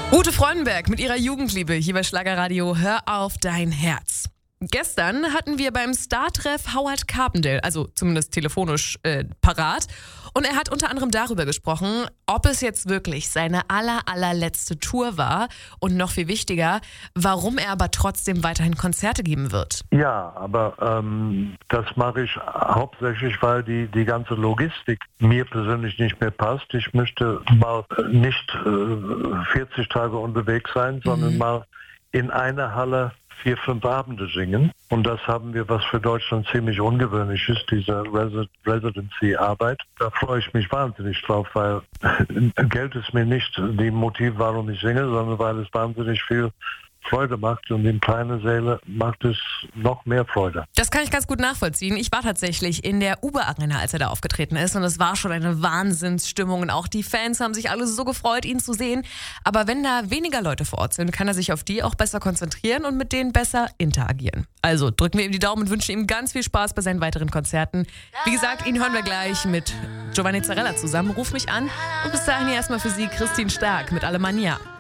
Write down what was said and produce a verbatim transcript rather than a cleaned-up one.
Ute Freudenberg mit ihrer Jugendliebe hier bei Schlagerradio Hör auf dein Herz. Gestern hatten wir beim Star-Treff Howard Carpendale, also zumindest telefonisch äh, parat. Und er hat unter anderem darüber gesprochen, ob es jetzt wirklich seine aller, allerletzte Tour war und noch viel wichtiger, warum er aber trotzdem weiterhin Konzerte geben wird. Ja, aber ähm, das mache ich hauptsächlich, weil die, die ganze Logistik mir persönlich nicht mehr passt. Ich möchte mal nicht äh, vierzig Tage unterwegs sein, sondern mhm. mal in einer Halle vier, fünf Abende singen. Und das haben wir, was für Deutschland ziemlich ungewöhnlich ist, diese Resi- Residency-Arbeit. Da freue ich mich wahnsinnig drauf, weil Geld ist mir nicht die Motiv, warum ich singe, sondern weil es wahnsinnig viel Freude macht und in kleine Säle macht es noch mehr Freude. Das kann ich ganz gut nachvollziehen. Ich war tatsächlich in der Uber Arena, als er da aufgetreten ist, und es war schon eine Wahnsinnsstimmung und auch die Fans haben sich alle so gefreut, ihn zu sehen. Aber wenn da weniger Leute vor Ort sind, kann er sich auf die auch besser konzentrieren und mit denen besser interagieren. Also drücken wir ihm die Daumen und wünschen ihm ganz viel Spaß bei seinen weiteren Konzerten. Wie gesagt, ihn hören wir gleich mit Giovanni Zarella zusammen. Ruf mich an und bis dahin hier erstmal für Sie Christine Stark mit Alemannia.